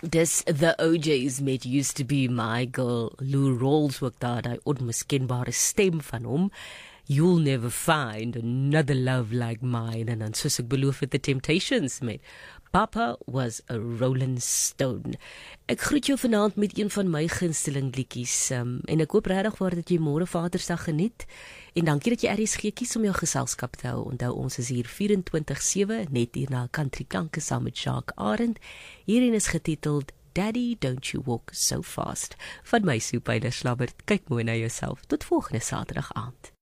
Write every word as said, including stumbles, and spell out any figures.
Dis The O J's met Used to Be My Girl. Lou Rawls ook daar, die onmiskenbare stem van hom. You'll never find another love like mine. En dan soos ek beloof het, The Temptations met Papa was a Rolling Stone. Ek groet jou vanaand met een van my gunsteling liedjies. Um, en ek hoop regtig waar dat jy môre Vadersdag geniet. En dankie dat jy R S G kies om jou geselskap te hou. Onthou, ons is hier vierentwintig sewe, net hier na Country Klanke saam met Jacques Arend. Hierin is getiteld Daddy, Don't You Walk So Fast. Van my Soepiele Slabbert, kyk mooi na jouself. Tot volgende Saterdag aand.